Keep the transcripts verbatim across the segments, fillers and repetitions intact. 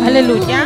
Aleluya.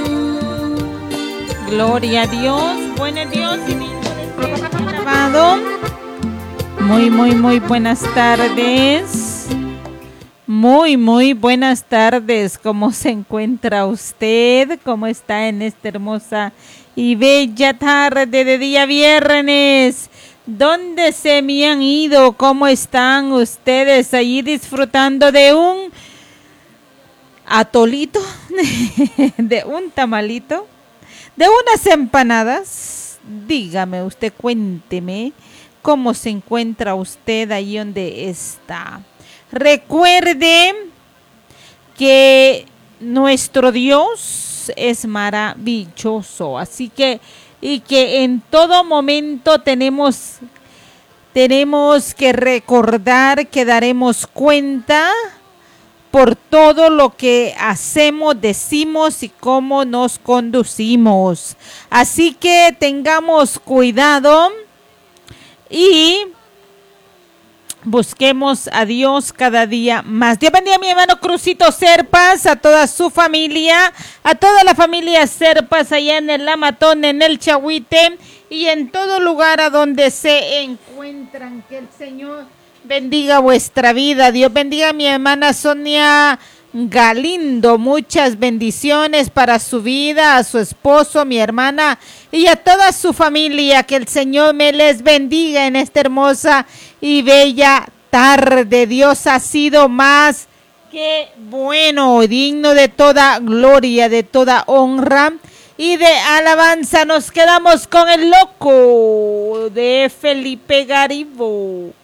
Gloria a Dios. Bueno Dios y digno de ser alabado. Muy, muy, muy buenas tardes. Muy, muy buenas tardes. ¿Cómo se encuentra usted? ¿Cómo está en esta hermosa y bella tarde de día viernes? ¿Dónde se me han ido? ¿Cómo están ustedes allí disfrutando de un atolito? ¿De un tamalito? ¿De unas empanadas? Dígame usted, cuénteme cómo se encuentra usted ahí donde está. Recuerde que nuestro Dios es maravilloso, así que y que en todo momento tenemos tenemos que recordar que daremos cuenta por todo lo que hacemos, decimos y cómo nos conducimos. Así que tengamos cuidado y busquemos a Dios cada día más. Dios bendiga a mi hermano Crucito Serpas, a toda su familia, a toda la familia Serpas allá en el Amatón, en el Chahuite y en todo lugar a donde se encuentran. Que el Señor bendiga vuestra vida. Dios bendiga a mi hermana Sonia Galindo. Muchas bendiciones para su vida, a su esposo, mi hermana y a toda su familia. Que el Señor me les bendiga en esta hermosa y bella tarde. Dios ha sido más que bueno, digno de toda gloria, de toda honra y de alabanza. Nos quedamos con el loco de Felipe Garibo.